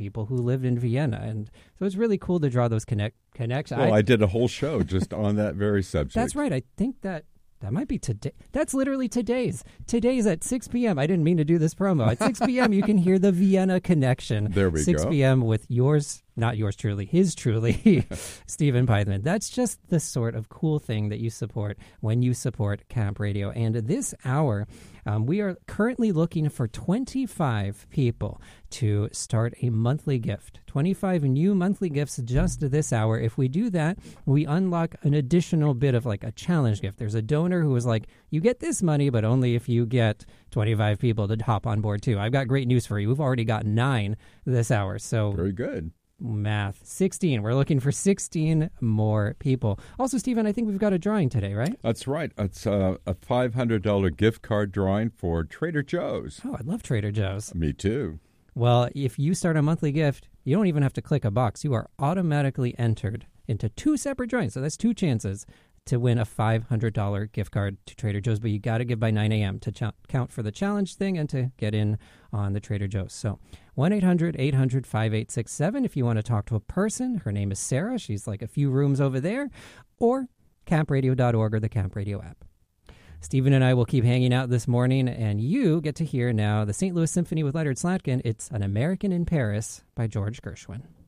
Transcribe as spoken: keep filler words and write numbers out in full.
people who lived in Vienna. And so it's really cool to draw those connect connections. Well, I, I did a whole show just on that very subject. That's right. I think that that might be today. That's literally today's. Today's at six p.m. I didn't mean to do this promo. At six p.m. you can hear the Vienna Connection. There we six go. six p.m. with yours, not yours truly, his truly, Stephen Pythman. That's just the sort of cool thing that you support when you support Camp Radio. And this hour, um, we are currently looking for twenty-five people to start a monthly gift. twenty-five new monthly gifts just this hour. If we do that, we unlock an additional bit of like a challenge gift. There's a donor who was like, you get this money, but only if you get twenty-five people to hop on board too. I've got great news for you. We've already got nine this hour. So very good. Math. sixteen. We're looking for sixteen more people. Also, Stephen, I think we've got a drawing today, right? That's right. It's a, a five hundred dollars gift card drawing for Trader Joe's. Oh, I love Trader Joe's. Me too. Well, if you start a monthly gift, you don't even have to click a box. You are automatically entered into two separate drawings. So that's two chances to win a five hundred dollars gift card to Trader Joe's. But you got to give by nine a.m. to ch- count for the challenge thing and to get in on the Trader Joe's. So one eight hundred eight hundred five eight six seven if you want to talk to a person. Her name is Sarah. She's like a few rooms over there. Or camp radio dot org or the Camp Radio app. Stephen and I will keep hanging out this morning, and you get to hear now the Saint Louis Symphony with Leonard Slatkin. It's An American in Paris by George Gershwin.